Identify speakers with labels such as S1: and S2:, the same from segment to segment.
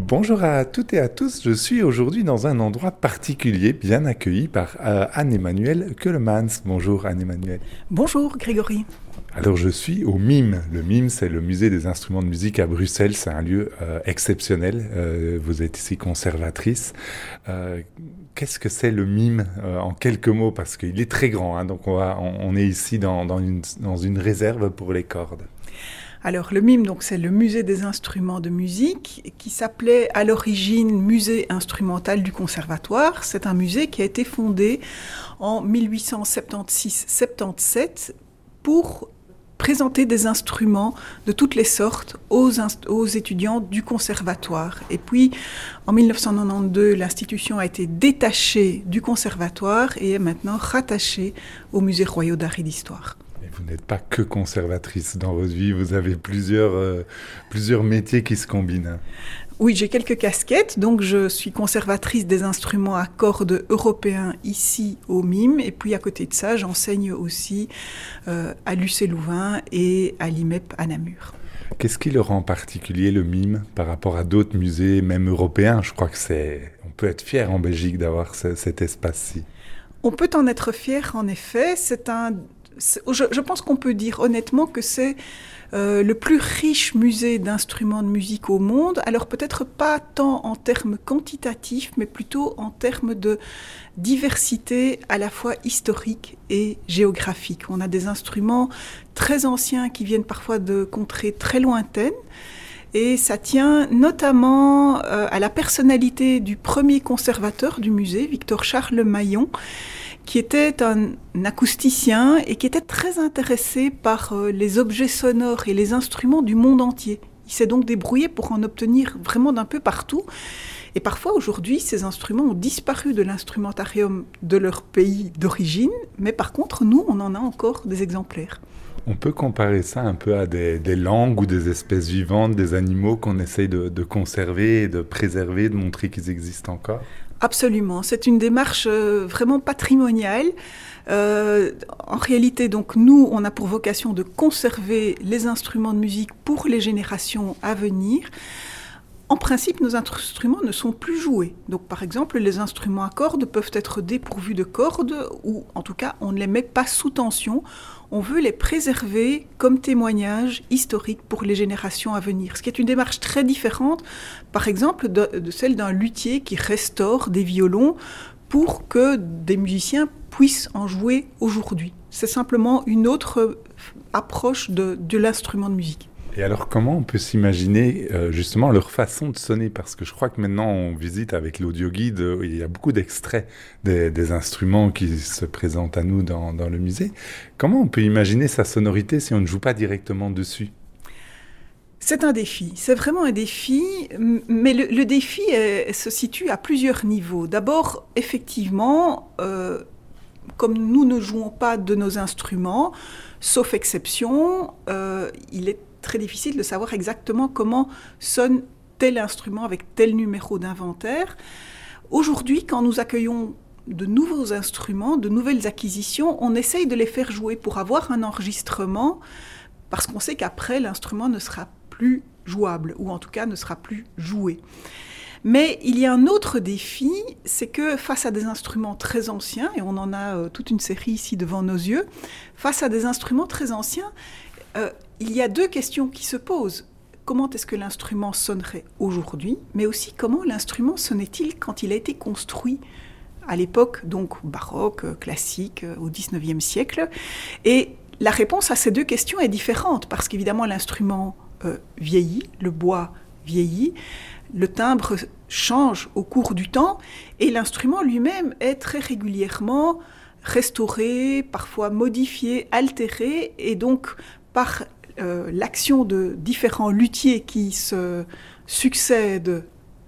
S1: Bonjour à toutes et à tous, je suis aujourd'hui dans un endroit particulier, bien accueilli par Anne-Emmanuelle Keulemans. Bonjour Anne-Emmanuelle.
S2: Bonjour Grégory.
S1: Alors je suis au MIM. Le MIM, c'est le musée des instruments de musique à Bruxelles. C'est un lieu exceptionnel. Vous êtes ici conservatrice. Qu'est-ce que c'est le MIM en quelques mots? Parce qu'il est très grand, hein, donc on est ici dans une réserve pour les cordes.
S2: Alors le MIM, donc, c'est le musée des instruments de musique qui s'appelait à l'origine Musée instrumental du Conservatoire. C'est un musée qui a été fondé en 1876-77 pour présenter des instruments de toutes les sortes aux étudiants du conservatoire. Et puis, en 1992, l'institution a été détachée du conservatoire et est maintenant rattachée au Musée royal d'art et d'histoire.
S1: Vous n'êtes pas que conservatrice dans votre vie, vous avez plusieurs métiers qui se combinent.
S2: Oui, j'ai quelques casquettes. Donc, je suis conservatrice des instruments à cordes européens ici au MIM. Et puis, à côté de ça, j'enseigne aussi à l'UC Louvain et à l'IMEP à Namur.
S1: Qu'est-ce qui le rend particulier, le MIM, par rapport à d'autres musées, même européens? Je crois on peut être fier en Belgique d'avoir cet espace-ci.
S2: On peut en être fier, en effet. Je pense qu'on peut dire honnêtement que c'est le plus riche musée d'instruments de musique au monde. Alors peut-être pas tant en termes quantitatifs, mais plutôt en termes de diversité à la fois historique et géographique. On a des instruments très anciens qui viennent parfois de contrées très lointaines. Et ça tient notamment à la personnalité du premier conservateur du musée, Victor-Charles Maillon, qui était un acousticien et qui était très intéressé par les objets sonores et les instruments du monde entier. Il s'est donc débrouillé pour en obtenir vraiment d'un peu partout. Et parfois, aujourd'hui, ces instruments ont disparu de l'instrumentarium de leur pays d'origine, mais par contre, nous, on en a encore des exemplaires.
S1: On peut comparer ça un peu à des langues ou des espèces vivantes, des animaux qu'on essaye de conserver, de préserver, de montrer qu'ils existent encore?
S2: Absolument, c'est une démarche vraiment patrimoniale. En réalité, donc, nous, on a pour vocation de conserver les instruments de musique pour les générations à venir. En principe, nos instruments ne sont plus joués. Donc, par exemple, les instruments à cordes peuvent être dépourvus de cordes ou, en tout cas, on ne les met pas sous tension. On veut les préserver comme témoignage historique pour les générations à venir. Ce qui est une démarche très différente, par exemple, de celle d'un luthier qui restaure des violons pour que des musiciens puissent en jouer aujourd'hui. C'est simplement une autre approche de l'instrument de musique.
S1: Et alors, comment on peut s'imaginer justement leur façon de sonner? Parce que je crois que maintenant, on visite avec l'audioguide, il y a beaucoup d'extraits des instruments qui se présentent à nous dans le musée. Comment on peut imaginer sa sonorité si on ne joue pas directement dessus?
S2: C'est un défi, c'est vraiment un défi, mais le défi se situe à plusieurs niveaux. D'abord, effectivement, comme nous ne jouons pas de nos instruments, sauf exception, il est très difficile de savoir exactement comment sonne tel instrument avec tel numéro d'inventaire. Aujourd'hui, quand nous accueillons de nouveaux instruments, de nouvelles acquisitions, on essaye de les faire jouer pour avoir un enregistrement, parce qu'on sait qu'après, l'instrument ne sera plus jouable, ou en tout cas ne sera plus joué. Mais il y a un autre défi, c'est que face à des instruments très anciens, et on en a toute une série ici devant nos yeux, face à des instruments très anciens, il y a deux questions qui se posent. Comment est-ce que l'instrument sonnerait aujourd'hui, mais aussi comment l'instrument sonnait-il quand il a été construit à l'époque, donc baroque, classique, au XIXe siècle. Et la réponse à ces deux questions est différente, parce qu'évidemment l'instrument vieillit, le bois vieillit, le timbre change au cours du temps, et l'instrument lui-même est très régulièrement restauré, parfois modifié, altéré, et donc par l'action de différents luthiers qui se succèdent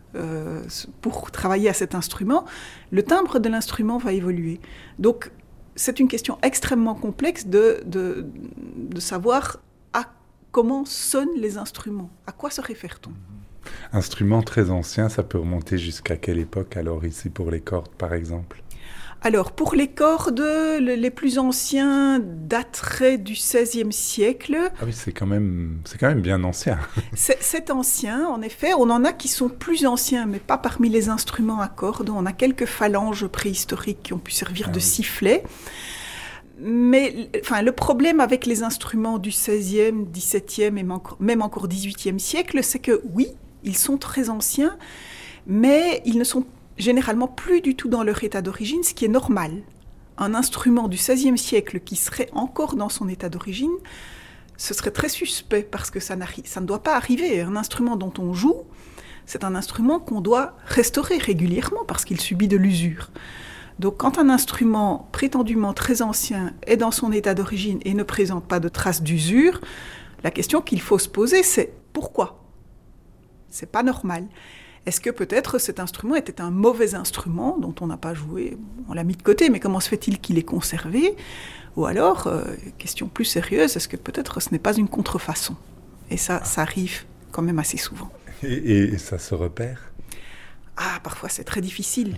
S2: pour travailler à cet instrument, le timbre de l'instrument va évoluer. Donc, c'est une question extrêmement complexe de savoir comment sonnent les instruments. À quoi se réfère-t-on?
S1: Instrument très ancien, ça peut remonter jusqu'à quelle époque alors ici pour les cordes par exemple?
S2: Alors, pour les cordes, les plus anciens dateraient du XVIe siècle.
S1: Ah oui, c'est quand même bien ancien.
S2: C'est ancien, en effet. On en a qui sont plus anciens, mais pas parmi les instruments à cordes. On a quelques phalanges préhistoriques qui ont pu servir de sifflet. Mais le problème avec les instruments du XVIe, XVIIe et même encore XVIIIe siècle, c'est que oui, ils sont très anciens, mais ils ne sont généralement plus du tout dans leur état d'origine, ce qui est normal. Un instrument du XVIe siècle qui serait encore dans son état d'origine, ce serait très suspect parce que ça ne doit pas arriver. Un instrument dont on joue, c'est un instrument qu'on doit restaurer régulièrement parce qu'il subit de l'usure. Donc quand un instrument prétendument très ancien est dans son état d'origine et ne présente pas de traces d'usure, la question qu'il faut se poser, c'est pourquoi ? C'est pas normal. Est-ce que peut-être cet instrument était un mauvais instrument dont on n'a pas joué, on l'a mis de côté, mais comment se fait-il qu'il est conservé ? Ou alors, question plus sérieuse, est-ce que peut-être ce n'est pas une contrefaçon ? Et ça arrive quand même assez souvent.
S1: Et ça se repère ?
S2: Ah, parfois c'est très difficile.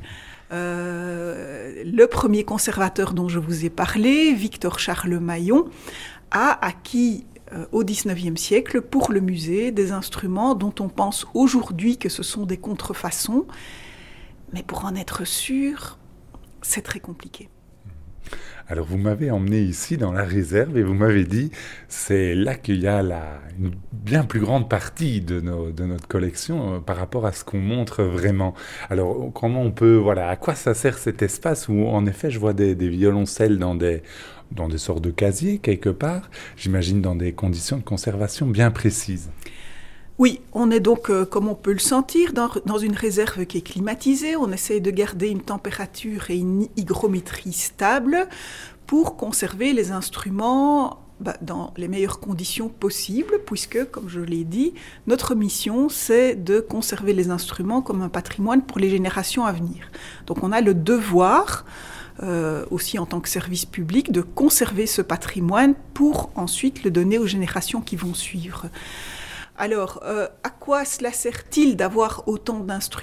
S2: Le premier conservateur dont je vous ai parlé, Victor Charles Maillon, a acquis au XIXe siècle, pour le musée, des instruments dont on pense aujourd'hui que ce sont des contrefaçons. Mais pour en être sûr, c'est très compliqué.
S1: Alors vous m'avez emmené ici dans la réserve et vous m'avez dit c'est là qu'il y a une bien plus grande partie de notre collection par rapport à ce qu'on montre vraiment. Alors comment on peut, à quoi ça sert cet espace où en effet je vois des violoncelles dans des sortes de casiers quelque part, j'imagine dans des conditions de conservation bien précises.
S2: Oui, on est donc, comme on peut le sentir, dans une réserve qui est climatisée. On essaye de garder une température et une hygrométrie stable pour conserver les instruments dans les meilleures conditions possibles, puisque, comme je l'ai dit, notre mission, c'est de conserver les instruments comme un patrimoine pour les générations à venir. Donc on a le devoir, aussi en tant que service public, de conserver ce patrimoine pour ensuite le donner aux générations qui vont suivre. Alors, à quoi cela sert-il d'avoir autant d'instruments ?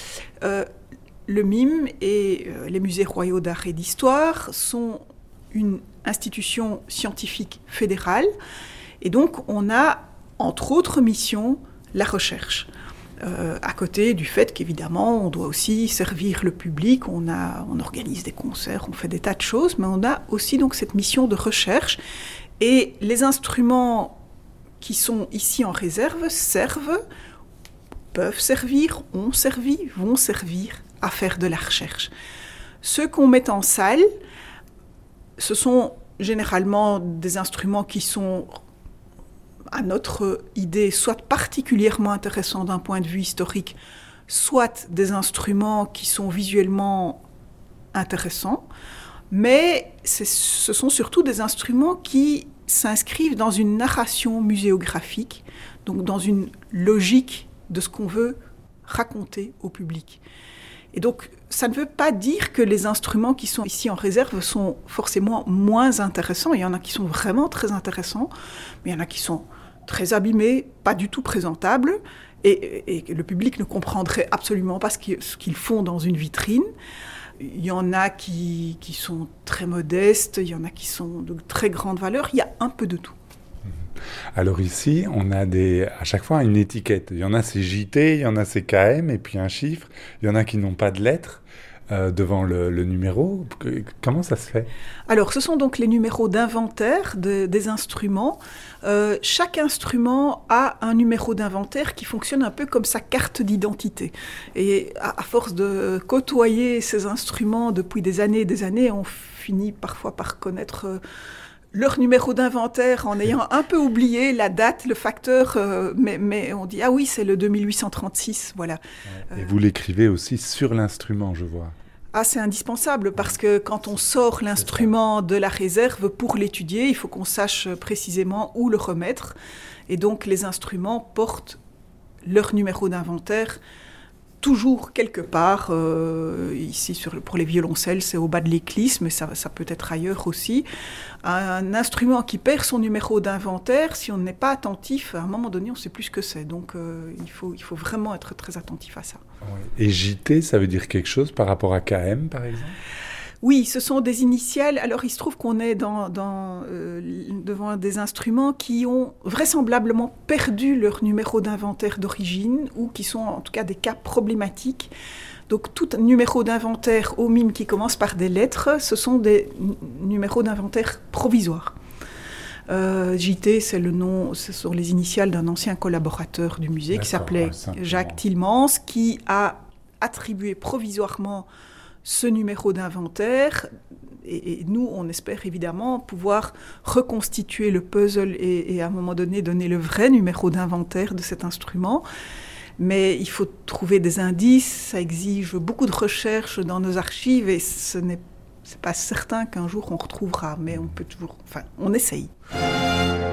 S2: Le MIM et les musées royaux d'art et d'histoire sont une institution scientifique fédérale. Et donc, on a, entre autres missions, la recherche. À côté du fait qu'évidemment, on doit aussi servir le public, on organise des concerts, on fait des tas de choses, mais on a aussi donc cette mission de recherche. Et les instruments qui sont ici en réserve peuvent servir, ont servi, vont servir à faire de la recherche. Ceux qu'on met en salle, ce sont généralement des instruments qui sont, à notre idée, soit particulièrement intéressants d'un point de vue historique, soit des instruments qui sont visuellement intéressants, mais ce sont surtout des instruments qui s'inscrivent dans une narration muséographique, donc dans une logique de ce qu'on veut raconter au public. Et donc, ça ne veut pas dire que les instruments qui sont ici en réserve sont forcément moins intéressants. Il y en a qui sont vraiment très intéressants, mais il y en a qui sont très abîmés, pas du tout présentables, et le public ne comprendrait absolument pas ce qu'ils font dans une vitrine. Il y en a qui sont très modestes, il y en a qui sont de très grande valeur, il y a un peu de tout.
S1: Alors ici, on a à chaque fois une étiquette. Il y en a c'est JT, il y en a c'est KM, et puis un chiffre. Il y en a qui n'ont pas de lettres devant le numéro. Comment ça se fait ? Alors,
S2: ce sont donc les numéros d'inventaire des instruments. Chaque instrument a un numéro d'inventaire qui fonctionne un peu comme sa carte d'identité. Et à force de côtoyer ces instruments depuis des années, on finit parfois par connaître leur numéro d'inventaire en ayant un peu oublié la date, le facteur, mais on dit « Ah oui, c'est le 2836 », voilà.
S1: Et vous l'écrivez aussi sur l'instrument, je vois.
S2: Ah, c'est indispensable, parce que quand on sort l'instrument de la réserve pour l'étudier, il faut qu'on sache précisément où le remettre. Et donc, les instruments portent leur numéro d'inventaire toujours quelque part. Ici, pour les violoncelles, c'est au bas de l'éclisse, mais ça peut être ailleurs aussi. Un instrument qui perd son numéro d'inventaire, si on n'est pas attentif, à un moment donné, on ne sait plus ce que c'est. Donc, il faut vraiment être très attentif à ça.
S1: Et JT, ça veut dire quelque chose par rapport à KM, par exemple ?
S2: Oui, ce sont des initiales. Alors, il se trouve qu'on est devant des instruments qui ont vraisemblablement perdu leur numéro d'inventaire d'origine ou qui sont en tout cas des cas problématiques. Donc, tout numéro d'inventaire au MIM qui commence par des lettres, ce sont des numéros d'inventaire provisoires. JT, c'est le nom, ce sont les initiales d'un ancien collaborateur du musée qui s'appelait Jacques Tilmans, qui a attribué provisoirement ce numéro d'inventaire. Et nous, on espère évidemment pouvoir reconstituer le puzzle et à un moment donné donner le vrai numéro d'inventaire de cet instrument. Mais il faut trouver des indices, ça exige beaucoup de recherches dans nos archives et c'est pas certain qu'un jour on retrouvera, mais on peut toujours, on essaye.